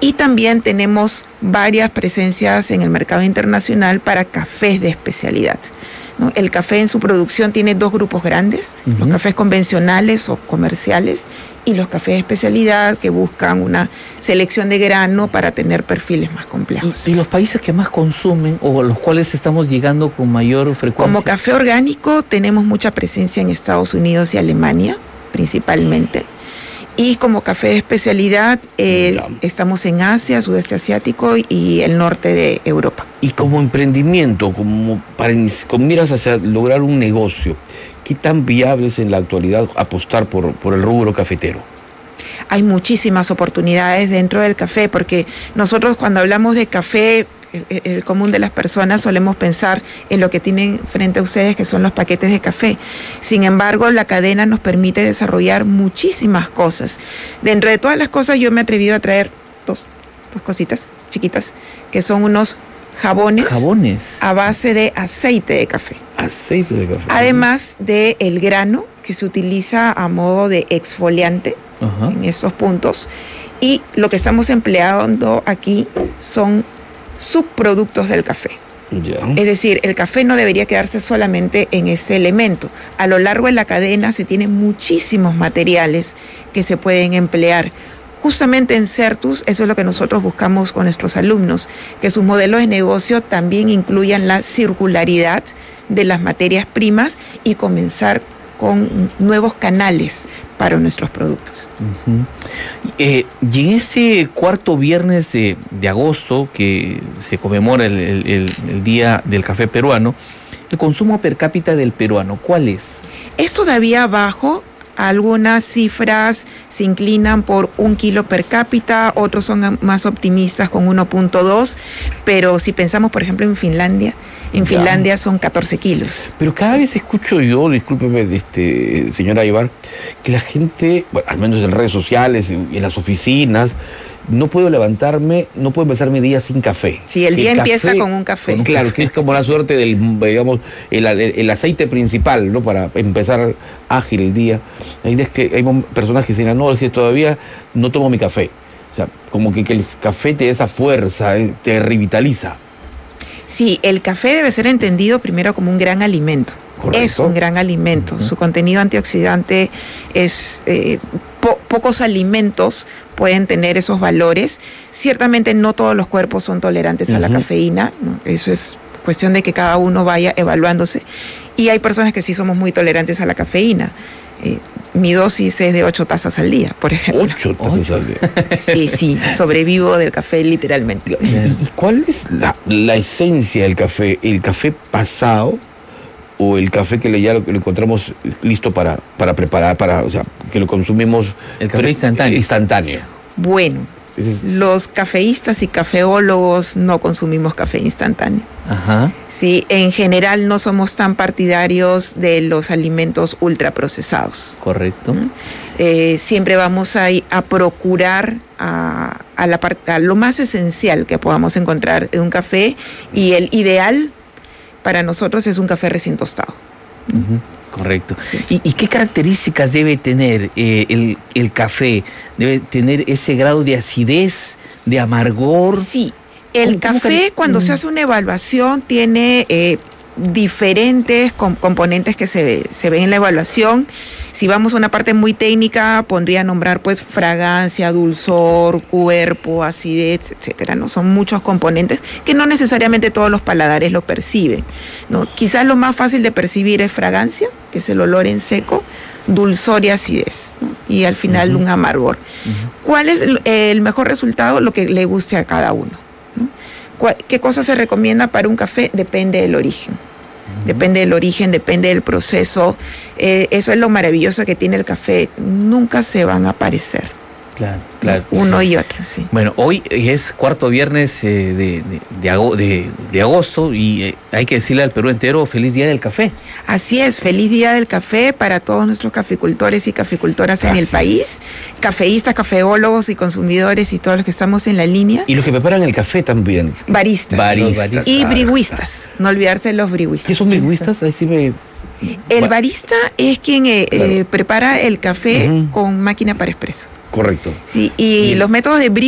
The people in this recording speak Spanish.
Y también tenemos varias presencias en el mercado internacional para cafés de especialidad, ¿no? El café en su producción tiene dos grupos grandes, los cafés convencionales o comerciales y los cafés de especialidad que buscan una selección de grano para tener perfiles más complejos. ¿Y los países que más consumen o a los cuales estamos llegando con mayor frecuencia? Como café orgánico tenemos mucha presencia en Estados Unidos y Alemania, principalmente. Y como café de especialidad estamos en Asia, sudeste asiático y el norte de Europa. Y como emprendimiento, con miras hacia lograr un negocio, ¿qué tan viable es en la actualidad apostar por el rubro cafetero? Hay muchísimas oportunidades dentro del café, porque nosotros cuando hablamos de café, el común de las personas solemos pensar en lo que tienen frente a ustedes, que son los paquetes de café. Sin embargo, la cadena nos permite desarrollar muchísimas cosas. Dentro de todas las cosas, yo me he atrevido a traer dos cositas chiquitas, que son unos jabones a base de aceite de café. Aceite de café. Además de el grano, que se utiliza a modo de exfoliante en estos puntos. Y lo que estamos empleando aquí son subproductos del café. Ya. Es decir, el café no debería quedarse solamente en ese elemento. A lo largo de la cadena se tienen muchísimos materiales que se pueden emplear. Justamente en Certus, eso es lo que nosotros buscamos con nuestros alumnos, que sus modelos de negocio también incluyan la circularidad de las materias primas y comenzar con nuevos canales para nuestros productos. Y en ese cuarto viernes de agosto, que se conmemora el Día del Café Peruano, el consumo per cápita del peruano, ¿cuál es? Es todavía bajo. Algunas cifras se inclinan por 1 kilo per cápita, otros son más optimistas con 1.2, pero si pensamos, por ejemplo, en Finlandia son 14 kilos. Pero cada vez escucho yo, discúlpeme, señora Aybar, que la gente, bueno, al menos en redes sociales, en las oficinas, no puedo empezar mi día sin café. Sí, el día empieza con un café. Claro, que es como la suerte del, digamos, el aceite principal, ¿no? Para empezar ágil el día. Hay personas que dicen, no, es que todavía no tomo mi café. O sea, como que el café te da esa fuerza, te revitaliza. Sí, el café debe ser entendido primero como un gran alimento. Correcto. Es un gran alimento. Su contenido antioxidante es... pocos alimentos pueden tener esos valores. Ciertamente no todos los cuerpos son tolerantes a la cafeína, ¿no? Eso es cuestión de que cada uno vaya evaluándose. Y hay personas que sí somos muy tolerantes a la cafeína. Mi dosis es de 8 tazas al día, por ejemplo. 8 tazas al día. Sí, sobrevivo del café literalmente. ¿Y cuál es la esencia del café? ¿El café pasado o el café que ya lo encontramos listo para preparar, o sea, que lo consumimos? El café instantáneo. Bueno, los cafeístas y cafeólogos no consumimos café instantáneo. Sí, en general no somos tan partidarios de los alimentos ultraprocesados. Correcto. Siempre vamos a procurar a lo más esencial que podamos encontrar de un café, y el ideal para nosotros es un café recién tostado. Correcto. Sí. ¿Y qué características debe tener el café? ¿Debe tener ese grado de acidez, de amargor? Sí, el café cuando se hace una evaluación tiene diferentes componentes que se ven en la evaluación. Si vamos a una parte muy técnica, pondría a nombrar pues fragancia, dulzor, cuerpo, acidez, etcétera, ¿no? Son muchos componentes que no necesariamente todos los paladares lo perciben, ¿no? Quizás lo más fácil de percibir es fragancia, que es el olor en seco, dulzor y acidez, ¿no? Y al final un amargor. ¿Cuál es el mejor resultado? Lo que le guste a cada uno, ¿no? ¿Qué cosa se recomienda para un café? Depende del origen. Depende del origen, depende del proceso. Eso es lo maravilloso que tiene el café. Nunca se van a parecer. Claro. Uno y otro, sí. Bueno, hoy es cuarto viernes de agosto y hay que decirle al Perú entero feliz día del café. Así es, feliz día del café para todos nuestros caficultores y caficultoras en el país, cafeístas, cafeólogos y consumidores y todos los que estamos en la línea. Y los que preparan el café también. Baristas. Y briguistas, no olvidarse de los briguistas. ¿Qué son briguistas? Ahí sí me... El barista es quien prepara el café con máquina para expreso. Correcto. Sí, y los métodos de